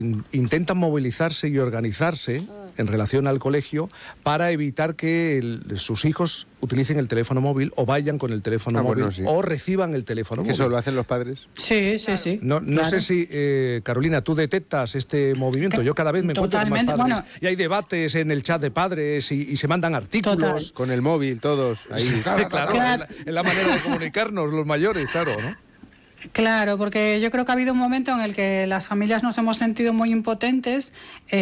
intentan movilizarse y organizarse en relación al colegio para evitar que sus hijos utilicen el teléfono móvil o vayan con el teléfono móvil o reciban el teléfono móvil. ¿Eso lo hacen los padres? Sí. No claro. sé si, Carolina, tú detectas este movimiento. Yo cada vez me encuentro con más padres. Y hay debates en el chat de padres y se mandan artículos. Total. Con el móvil, todos. Ahí. Sí, claro. Es la manera de comunicarnos los mayores, claro, ¿no? Claro, porque yo creo que ha habido un momento en el que las familias nos hemos sentido muy impotentes y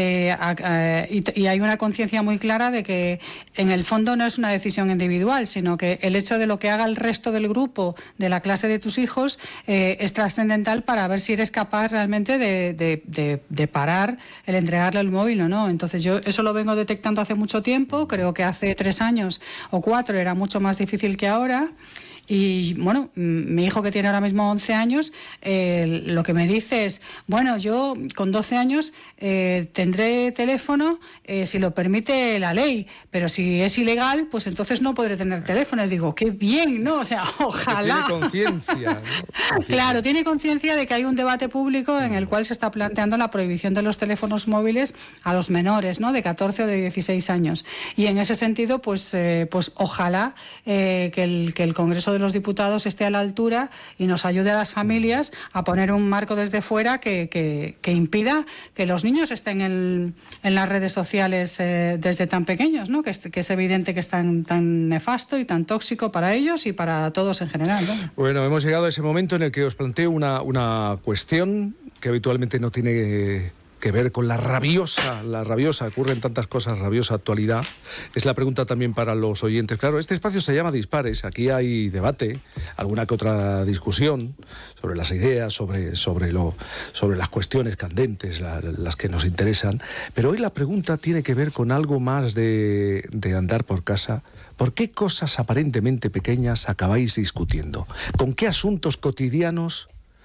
hay una conciencia muy clara de que en el fondo no es una decisión individual, sino que el hecho de lo que haga el resto del grupo de la clase de tus hijos es trascendental para ver si eres capaz realmente de parar el entregarle el móvil o no. Entonces yo eso lo vengo detectando hace mucho tiempo, creo que hace 3 años o 4 era mucho más difícil que ahora. Y bueno, mi hijo que tiene ahora mismo 11 años, lo que me dice es, bueno, yo con 12 años tendré teléfono si lo permite la ley, pero si es ilegal, pues entonces no podré tener teléfono. Y digo, qué bien, ¿no? O sea, ojalá. Tiene conciencia, ¿no? Claro, tiene conciencia de que hay un debate público en el cual se está planteando la prohibición de los teléfonos móviles a los menores, ¿no? De 14 o de 16 años. Y en ese sentido, pues ojalá que el Congreso de los Diputados esté a la altura y nos ayude a las familias a poner un marco desde fuera que impida que los niños estén en las redes sociales desde tan pequeños, ¿no? Que es evidente que es tan nefasto y tan tóxico para ellos y para todos en general, ¿no? Bueno, hemos llegado a ese momento en el que os planteo una cuestión que habitualmente no tiene que ver con la rabiosa, ocurren tantas cosas, rabiosa actualidad. Es la pregunta también para los oyentes. Claro, este espacio se llama Dispares, aquí hay debate, alguna que otra discusión sobre las ideas, sobre las cuestiones candentes, las que nos interesan, pero hoy la pregunta tiene que ver con algo más de andar por casa. ¿Por qué cosas aparentemente pequeñas acabáis discutiendo? ¿Con qué asuntos cotidianos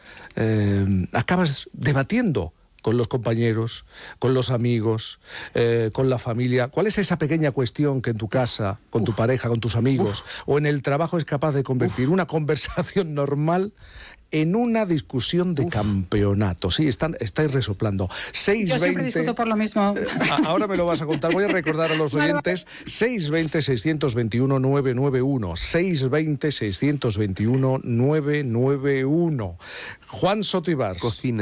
acabas debatiendo con los compañeros, con los amigos, con la familia? ¿Cuál es esa pequeña cuestión que en tu casa, con tu pareja, con tus amigos o en el trabajo es capaz de convertir una conversación normal en una discusión de campeonato? Sí, estáis resoplando. 620... Yo siempre discuto por lo mismo. Ahora me lo vas a contar. Voy a recordar a los oyentes. 620-621-991. 620-621-991. Juan Soto Ibars.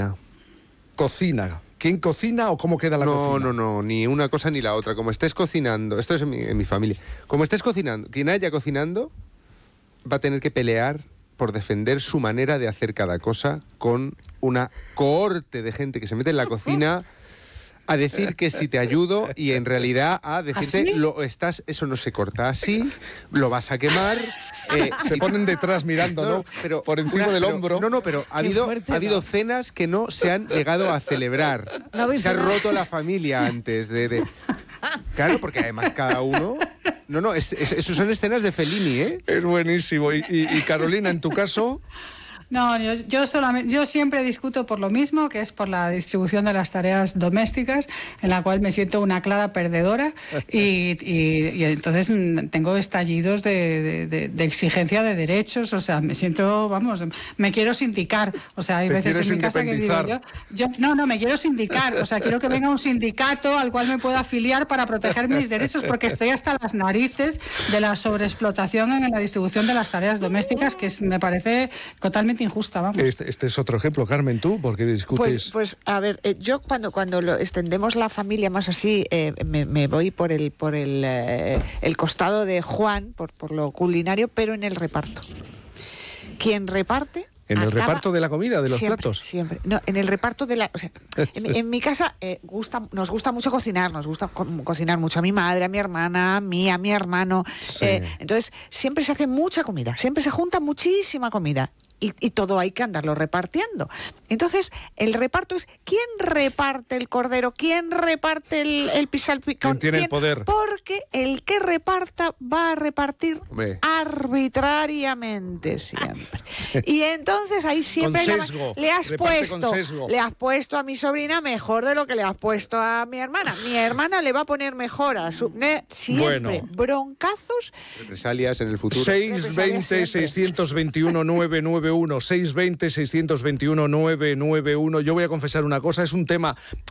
Cocina. ¿Quién cocina o cómo queda la cocina? No, ni una cosa ni la otra. Como estés cocinando, esto es en mi familia, como estés cocinando, quien haya cocinando va a tener que pelear por defender su manera de hacer cada cosa con una cohorte de gente que se mete en la cocina a decir que si te ayudo y en realidad a decirte eso no se corta así, lo vas a quemar. Se ponen detrás mirando, ¿no? Pero por encima del hombro. Pero ha habido cenas que no se han llegado a celebrar. Se ha roto la familia antes de... Claro, porque además cada uno... eso son escenas de Fellini, ¿eh? Es buenísimo. Y Carolina, en tu caso... No, yo siempre discuto por lo mismo, que es por la distribución de las tareas domésticas, en la cual me siento una clara perdedora y entonces tengo estallidos de exigencia de derechos, o sea, me siento, me quiero sindicar, o sea, hay veces en mi casa que digo no, me quiero sindicar, o sea, quiero que venga un sindicato al cual me pueda afiliar para proteger mis derechos, porque estoy hasta las narices de la sobreexplotación en la distribución de las tareas domésticas, que me parece totalmente injusta, vamos. Este es otro ejemplo. Carmen, ¿tú por qué discutes? Pues a ver, yo cuando lo extendemos la familia más así, me voy por el costado de Juan, por lo culinario, pero en el reparto. Quien reparte... ¿En el reparto de la comida, de los platos? Siempre. No, en el reparto de la... O sea, en mi casa nos gusta mucho cocinar, nos gusta cocinar mucho a mi madre, a mi hermana, a mí, a mi hermano. Sí. Entonces, siempre se hace mucha comida, siempre se junta muchísima comida. Y todo hay que andarlo repartiendo. Entonces, el reparto es ¿quién reparte el cordero? ¿Quién reparte el pisalpicón? ¿Quién tiene el poder? Porque el que reparta va a repartir arbitrariamente siempre. Sí. Y entonces ahí siempre le has puesto a mi sobrina mejor de lo que le has puesto a mi hermana. Mi hermana le va a poner mejor a su... Siempre. Broncazos. Represalias en el futuro. 620-621-991. 991, 620-621-991. Yo voy a confesar una cosa, es un tema